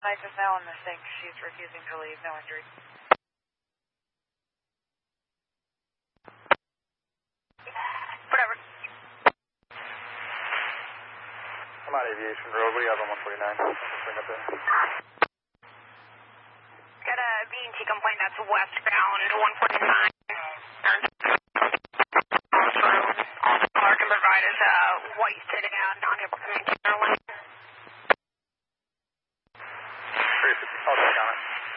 Mike is now in the sink. She's refusing to leave. No injury. Whatever. I'm on Aviation Road. What do you have on 149? Bring up there. Got a B&T complaint that's westbound 149. All the car can provide is white sitting out, not able to maintain our lane. 350, I'll check on it.